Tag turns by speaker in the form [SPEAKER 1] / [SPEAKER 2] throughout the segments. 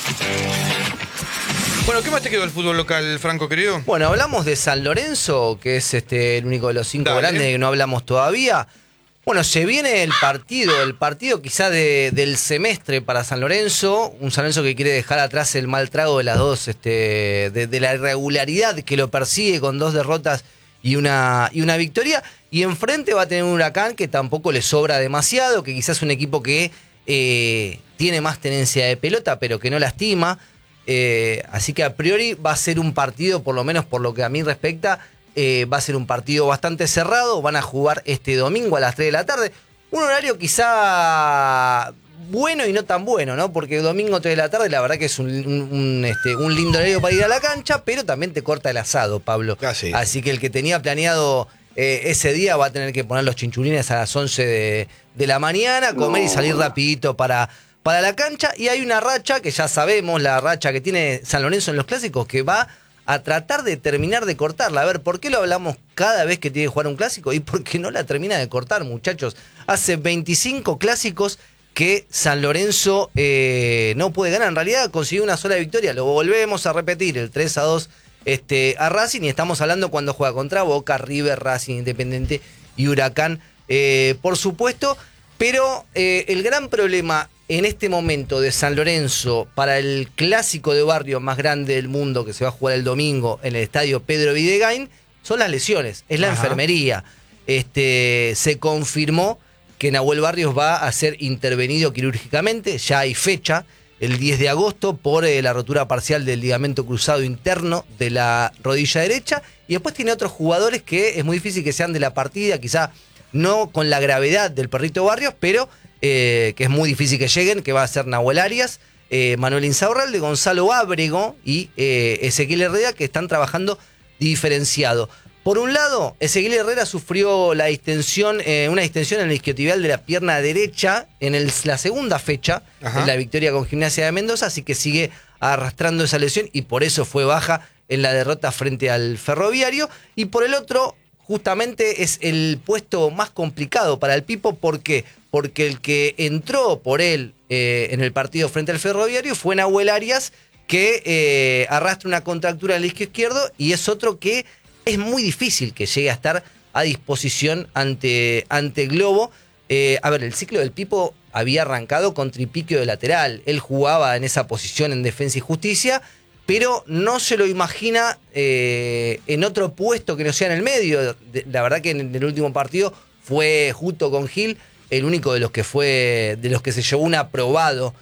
[SPEAKER 1] Bueno, ¿qué más te quedó el fútbol local, Franco, querido?
[SPEAKER 2] Bueno, hablamos de San Lorenzo, que es el único de los 5 grandes que no hablamos todavía. Bueno, se viene el partido quizá del semestre para San Lorenzo, un San Lorenzo que quiere dejar atrás el mal trago de las dos, de la irregularidad que lo persigue con 2 derrotas y una victoria, y enfrente va a tener un Huracán que tampoco le sobra demasiado, que quizás es un equipo que tiene más tenencia de pelota, pero que no lastima, así que a priori va a ser un partido, por lo menos por lo que a mí respecta, va a ser un partido bastante cerrado. Van a jugar este domingo a las 3 de la tarde. Un horario quizá bueno y no tan bueno, ¿no? Porque el domingo 3 de la tarde la verdad que es un lindo horario para ir a la cancha, pero también te corta el asado, Pablo.
[SPEAKER 1] Sí.
[SPEAKER 2] Así que el que tenía planeado ese día va a tener que poner los chinchulines a las 11 de la mañana, comer y salir rapidito para la cancha. Y hay una racha que ya sabemos, la racha que tiene San Lorenzo en los clásicos, que va a tratar de terminar de cortarla. A ver, ¿por qué lo hablamos cada vez que tiene que jugar un clásico? Y porque no la termina de cortar, muchachos. Hace 25 clásicos que San Lorenzo no puede ganar. En realidad consiguió una sola victoria. Lo volvemos a repetir, el 3-2 a Racing. Y estamos hablando cuando juega contra Boca, River, Racing, Independiente y Huracán, por supuesto. Pero el gran problema en este momento de San Lorenzo para el clásico de barrio más grande del mundo que se va a jugar el domingo en el estadio Pedro Videgain son las lesiones, es la enfermería. Se confirmó que Nahuel Barrios va a ser intervenido quirúrgicamente, ya hay fecha, el 10 de agosto, por la rotura parcial del ligamento cruzado interno de la rodilla derecha, y después tiene otros jugadores que es muy difícil que sean de la partida, quizá no con la gravedad del Perrito Barrios, pero que es muy difícil que lleguen, que va a ser Nahuel Arias, Manuel Insaurralde, Gonzalo Ábrego y Ezequiel Herrera, que están trabajando diferenciado. Por un lado, Ezequiel Herrera sufrió una distensión en el isquiotibial de la pierna derecha en la segunda fecha, en la victoria con Gimnasia de Mendoza, así que sigue arrastrando esa lesión y por eso fue baja en la derrota frente al Ferroviario. Y por el otro, justamente es el puesto más complicado para el Pipo. ¿Por qué? Porque el que entró por él en el partido frente al Ferroviario fue Nahuel Arias, que arrastra una contractura del isquio izquierdo y es otro que es muy difícil que llegue a estar a disposición ante Globo. A ver, el ciclo del Pipo había arrancado con tripiquio de lateral. Él jugaba en esa posición en Defensa y Justicia, pero no se lo imagina en otro puesto que no sea en el medio. La verdad que en el último partido fue, junto con Gil, el único de los que se llevó un aprobado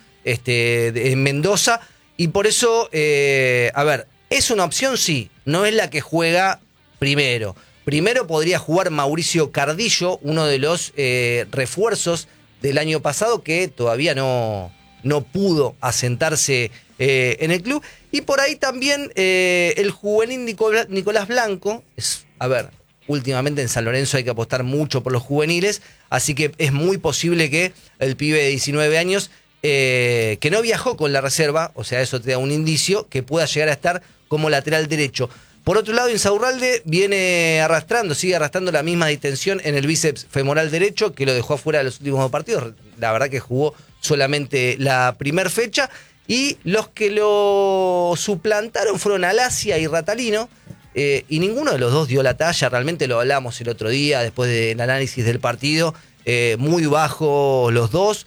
[SPEAKER 2] en Mendoza. Y por eso, a ver, ¿es una opción? Sí. No es la que juega primero. Primero podría jugar Mauricio Cardillo, uno de los refuerzos del año pasado que todavía no pudo asentarse en el club. Y por ahí también el juvenil Nicolás Blanco. Últimamente en San Lorenzo hay que apostar mucho por los juveniles, así que es muy posible que el pibe de 19 años, que no viajó con la reserva, o sea, eso te da un indicio, que pueda llegar a estar como lateral derecho. Por otro lado, Insaurralde sigue arrastrando la misma distensión en el bíceps femoral derecho, que lo dejó afuera de los últimos 2 partidos. La verdad que jugó solamente la primera fecha. Y los que lo suplantaron fueron Alasia y Ratalino, y ninguno de los dos dio la talla. Realmente lo hablamos el otro día, después del análisis del partido, muy bajo los dos.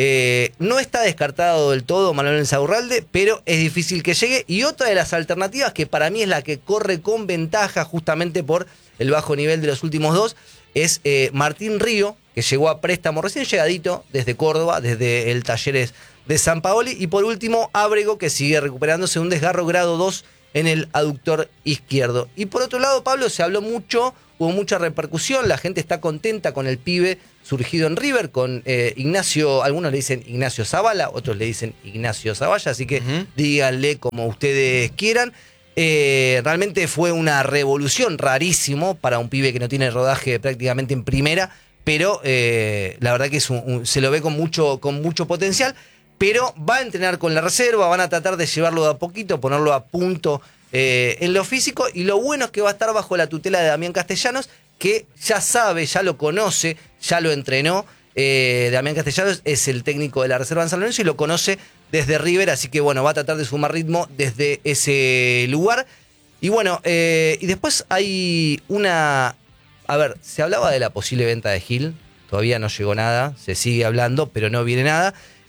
[SPEAKER 2] No está descartado del todo Manuel Insaurralde, pero es difícil que llegue. Y otra de las alternativas, que para mí es la que corre con ventaja justamente por el bajo nivel de los últimos dos, es Martín Río, que llegó a préstamo recién llegadito desde Córdoba, desde el Talleres de San Paoli. Y por último, Ábrego, que sigue recuperándose un desgarro grado 2 en el aductor izquierdo. Y por otro lado, Pablo, se habló mucho, hubo mucha repercusión, la gente está contenta con el pibe surgido en River, con Ignacio, algunos le dicen Ignacio Zavala, otros le dicen Ignacio Zavalla, así que díganle como ustedes quieran. Realmente fue una revolución, rarísimo para un pibe que no tiene rodaje prácticamente en primera, pero la verdad que se lo ve con mucho potencial. Pero va a entrenar con la reserva, van a tratar de llevarlo de a poquito, ponerlo a punto en lo físico, y lo bueno es que va a estar bajo la tutela de Damián Castellanos, que ya sabe, ya lo conoce, ya lo entrenó, Damián Castellanos es el técnico de la reserva en San Lorenzo y lo conoce desde River, así que bueno, va a tratar de sumar ritmo desde ese lugar. Y bueno, y después hay una... A ver, se hablaba de la posible venta de Gil, todavía no llegó nada, se sigue hablando, pero no viene nada.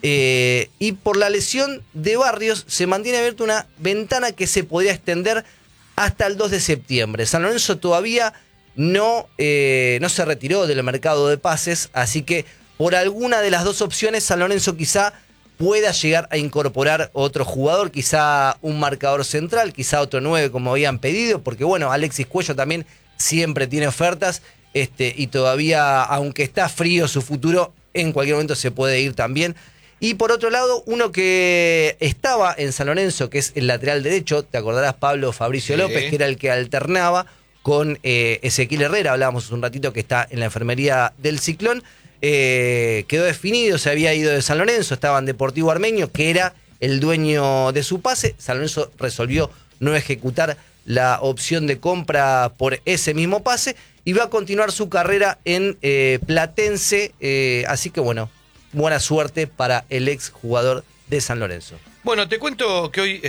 [SPEAKER 2] Y por la lesión de Barrios se mantiene abierta una ventana que se podría extender hasta el 2 de septiembre. San Lorenzo todavía no se retiró del mercado de pases, así que por alguna de las dos opciones San Lorenzo quizá pueda llegar a incorporar otro jugador, quizá un marcador central, quizá otro 9 como habían pedido, porque bueno, Alexis Cuello también siempre tiene ofertas y todavía, aunque está frío su futuro, en cualquier momento se puede ir también. Y por otro lado, uno que estaba en San Lorenzo, que es el lateral derecho, te acordarás, Pablo Fabricio López, que era el que alternaba con Ezequiel Herrera, hablábamos hace un ratito que está en la enfermería del Ciclón, quedó definido, se había ido de San Lorenzo, estaba en Deportivo Armenio, que era el dueño de su pase. San Lorenzo resolvió no ejecutar la opción de compra por ese mismo pase y va a continuar su carrera en Platense, así que bueno, buena suerte para el ex jugador de San Lorenzo.
[SPEAKER 1] Bueno, te cuento que hoy,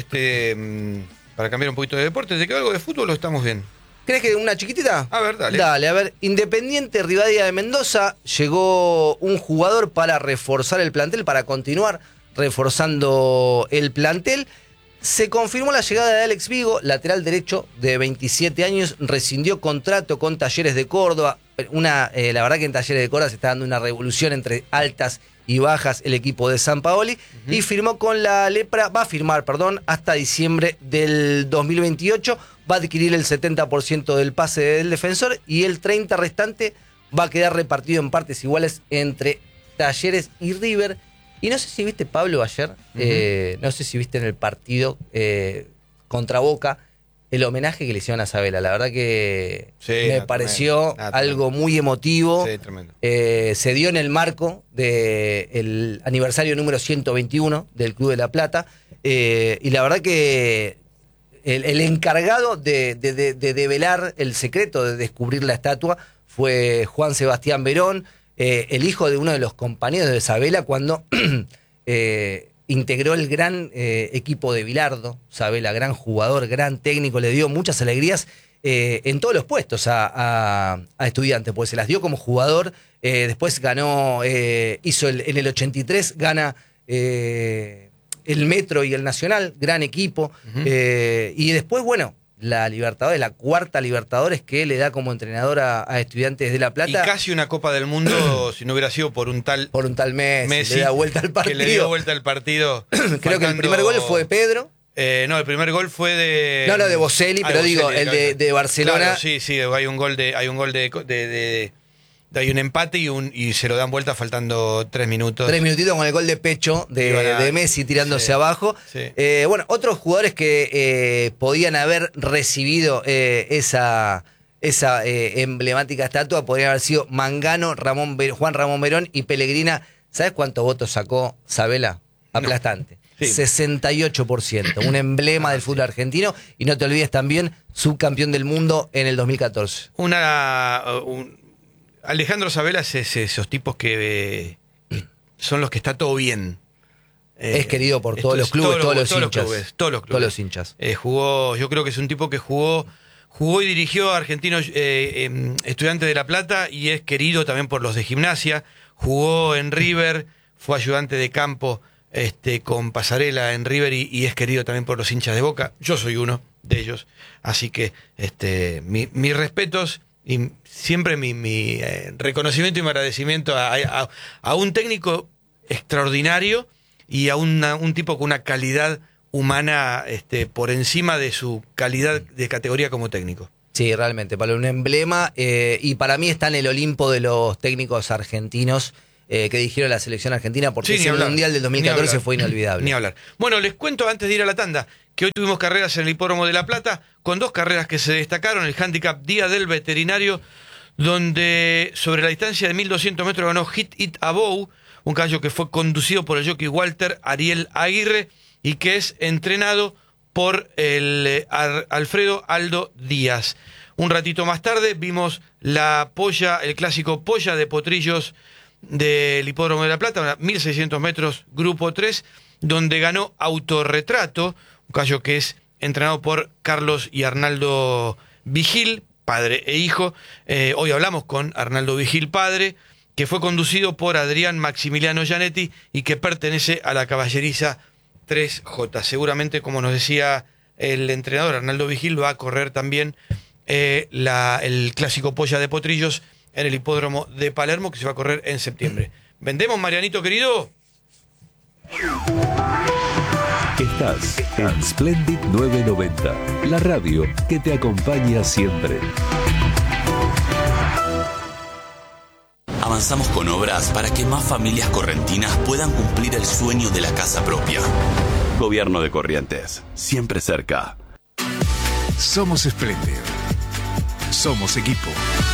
[SPEAKER 1] para cambiar un poquito de deporte, ¿te quedó algo de fútbol o estamos bien?
[SPEAKER 2] ¿Crees que una chiquitita?
[SPEAKER 1] A ver, dale.
[SPEAKER 2] Dale, a ver. Independiente Rivadavia de Mendoza, llegó un jugador para reforzar el plantel, para continuar reforzando el plantel. Se confirmó la llegada de Alex Vigo, lateral derecho de 27 años, rescindió contrato con Talleres de Córdoba. La verdad que en Talleres de Córdoba se está dando una revolución entre altas y bajas el equipo de Sampaoli, y firmó con la Lepra, va a firmar, perdón, hasta diciembre del 2028, va a adquirir el 70% del pase del defensor y el 30% restante va a quedar repartido en partes iguales entre Talleres y River. Y no sé si viste, Pablo, ayer, no sé si viste en el partido contra Boca, el homenaje que le hicieron a Sabela. La verdad que me pareció algo muy emotivo.
[SPEAKER 1] Sí, tremendo.
[SPEAKER 2] Se dio en el marco del aniversario número 121 del Club de La Plata. Y la verdad que el encargado de develar el secreto, de descubrir la estatua, fue Juan Sebastián Verón, el hijo de uno de los compañeros de Sabela cuando integró el gran equipo de Bilardo. Sabela, gran jugador, gran técnico, le dio muchas alegrías en todos los puestos a Estudiantes, pues se las dio como jugador. Después ganó, hizo en el 83, gana el Metro y el Nacional, gran equipo. Y después, bueno, la Libertadores, la cuarta Libertadores que le da como entrenador a Estudiantes de La Plata.
[SPEAKER 1] Y casi una Copa del Mundo si no hubiera sido por un tal
[SPEAKER 2] Messi, le da vuelta al partido.
[SPEAKER 1] Que le dio vuelta al partido.
[SPEAKER 2] Creo que el primer gol fue de Pedro.
[SPEAKER 1] No, el primer gol fue de...
[SPEAKER 2] No, de Boselli, pero
[SPEAKER 1] Boselli,
[SPEAKER 2] digo, el de Barcelona.
[SPEAKER 1] Claro, sí, hay un gol hay un empate y se lo dan vuelta faltando 3 minutos.
[SPEAKER 2] 3 minutitos con el gol de pecho de Messi tirándose abajo. Sí. Bueno, otros jugadores que podían haber recibido esa emblemática estatua podrían haber sido Mangano, Juan Ramón Verón y Pellegrina. ¿Sabes cuántos votos sacó Sabela? Aplastante. No. Sí. 68%, un emblema del fútbol argentino, y no te olvides también, subcampeón del mundo en el 2014.
[SPEAKER 1] Alejandro Sabela es esos tipos que son los que está todo bien.
[SPEAKER 2] Es querido por todos los clubes, todos los hinchas.
[SPEAKER 1] Todos los hinchas. Yo creo que es un tipo que jugó y dirigió a Argentinos Estudiantes de La Plata y es querido también por los de Gimnasia. Jugó en River, fue ayudante de campo con Pasarela en River y es querido también por los hinchas de Boca. Yo soy uno de ellos, así que mis respetos y siempre mi reconocimiento y mi agradecimiento a un técnico extraordinario y a un tipo con una calidad humana por encima de su calidad de categoría como técnico.
[SPEAKER 2] Sí, realmente, Pablo, un emblema, y para mí está en el Olimpo de los técnicos argentinos que dirigieron la selección argentina, porque ese Mundial del 2014 fue inolvidable.
[SPEAKER 1] Ni hablar. Bueno, les cuento antes de ir a la tanda que hoy tuvimos carreras en el Hipódromo de La Plata, con 2 carreras que se destacaron. El Handicap Día del Veterinario, donde sobre la distancia de 1.200 metros ganó Hit It Above, un caballo que fue conducido por el jockey Walter Ariel Aguirre y que es entrenado por el Alfredo Aldo Díaz. Un ratito más tarde vimos la polla, el clásico Polla de Potrillos del Hipódromo de La Plata, 1.600 metros, grupo 3, donde ganó Autorretrato, un caballo que es entrenado por Carlos y Arnaldo Vigil, padre e hijo. Hoy hablamos con Arnaldo Vigil, padre, que fue conducido por Adrián Maximiliano Gianetti y que pertenece a la caballeriza 3J. Seguramente, como nos decía el entrenador Arnaldo Vigil, va a correr también el clásico Polla de Potrillos en el hipódromo de Palermo, que se va a correr en septiembre. ¿Vendemos, Marianito querido?
[SPEAKER 3] Estás en Splendid 990, la radio que te acompaña siempre.
[SPEAKER 4] Avanzamos con obras para que más familias correntinas puedan cumplir el sueño de la casa propia. Gobierno de Corrientes, siempre cerca.
[SPEAKER 5] Somos Splendid. Somos equipo.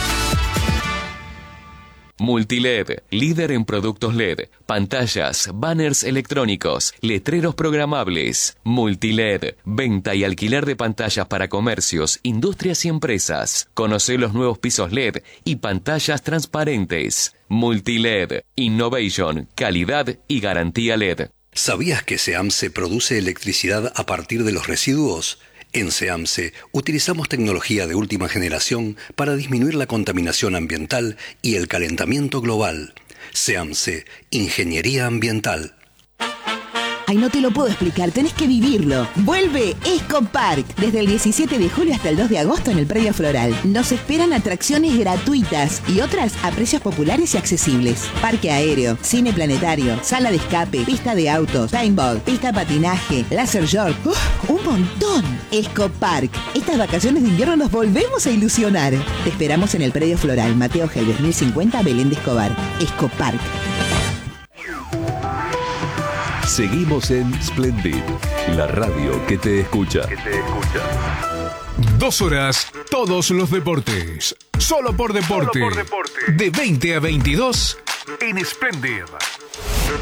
[SPEAKER 6] Multiled, líder en productos LED, pantallas, banners electrónicos, letreros programables. Multiled, venta y alquiler de pantallas para comercios, industrias y empresas. Conoce los nuevos pisos LED y pantallas transparentes. Multiled, innovation, calidad y garantía LED.
[SPEAKER 7] ¿Sabías que SEAMSE produce electricidad a partir de los residuos? En SEAMSE utilizamos tecnología de última generación para disminuir la contaminación ambiental y el calentamiento global. SEAMSE, Ingeniería Ambiental.
[SPEAKER 8] Ay, no te lo puedo explicar, tenés que vivirlo. Vuelve Escopark, desde el 17 de julio hasta el 2 de agosto en el Predio Floral. Nos esperan atracciones gratuitas y otras a precios populares y accesibles. Parque aéreo, cine planetario, sala de escape, pista de autos, paintball, pista de patinaje, láser short. ¡Un montón! Escopark. Estas vacaciones de invierno nos volvemos a ilusionar. Te esperamos en el Predio Floral, Mateo Helves 1050, Belén de Escobar. Escopark.
[SPEAKER 3] Seguimos en Splendid, la radio que te escucha.
[SPEAKER 5] 2 horas, todos los deportes. Solo por deporte. De 20 a 22 en Splendid.